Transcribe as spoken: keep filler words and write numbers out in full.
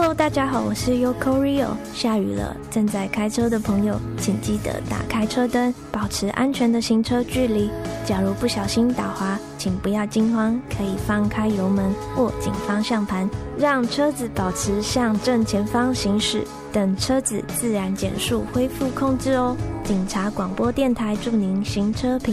Hello， 大家好，我是 Yoko Rio。下雨了，正在开车的朋友，请记得打开车灯，保持安全的行车距离。假如不小心打滑，请不要惊慌，可以放开油门，握紧方向盘，让车子保持向正前方行驶，等车子自然减速恢复控制哦。警察广播电台祝您行车平